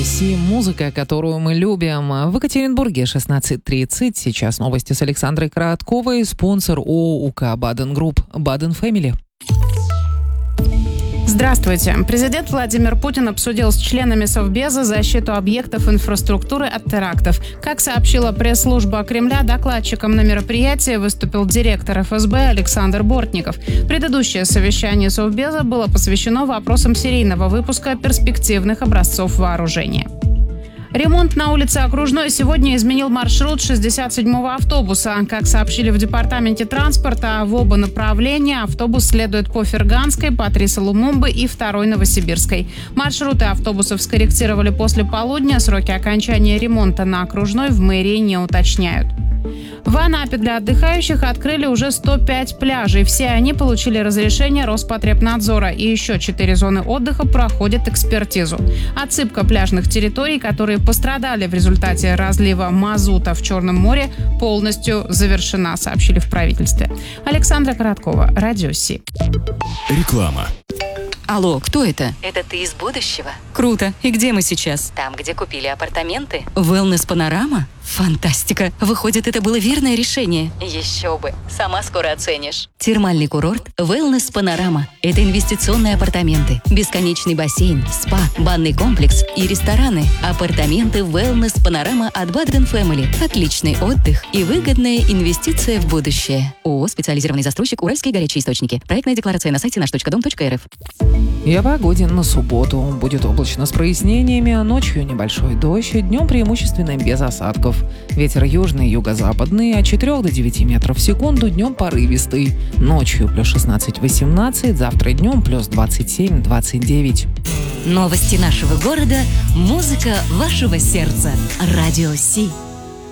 Си, музыка, которую мы любим. В Екатеринбурге 16:30. Сейчас новости с Александрой Коротковой. Спонсор ООО УК «Баден Групп». «Баден Фэмили». Здравствуйте. Президент Владимир Путин обсудил с членами Совбеза защиту объектов инфраструктуры от терактов. Как сообщила пресс-служба Кремля, докладчиком на мероприятии выступил директор ФСБ Александр Бортников. Предыдущее совещание Совбеза было посвящено вопросам серийного выпуска перспективных образцов вооружения. Ремонт на улице Окружной сегодня изменил маршрут 67-го автобуса. Как сообщили в департаменте транспорта, в оба направления автобус следует по Ферганской, Патриса Лумумбы и 2-й Новосибирской. Маршруты автобусов скорректировали после полудня. Сроки окончания ремонта на Окружной в мэрии не уточняют. В Анапе для отдыхающих открыли уже 105 пляжей. Все они получили разрешение Роспотребнадзора. И еще 4 зоны отдыха проходят экспертизу. Отсыпка пляжных территорий, которые пострадали в результате разлива мазута в Черном море, полностью завершена, сообщили в правительстве. Александра Короткова, Радио Си. Реклама. Алло, кто это? Это ты из будущего? Круто. И где мы сейчас? Там, где купили апартаменты? Wellness Панорама? Фантастика. Выходит, это было верное решение. Еще бы. Сама скоро оценишь. Термальный курорт Wellness Панорама. Это инвестиционные апартаменты, бесконечный бассейн, спа, банный комплекс и рестораны. Апартаменты Wellness Панорама от Баден Фэмили. Отличный отдых и выгодная инвестиция в будущее. ООО «Специализированный застройщик Уральские горячие источники». Проектная декларация на сайте наш.дом.рф. И о погоде на субботу. Будет облачно с прояснениями, а ночью небольшой дождь, днем преимущественно без осадков. Ветер южный, юго-западный от 4 до 9 метров в секунду, днем порывистый. Ночью плюс 16-18, завтра днем плюс 27-29. Новости нашего города, музыка вашего сердца. Радио Си.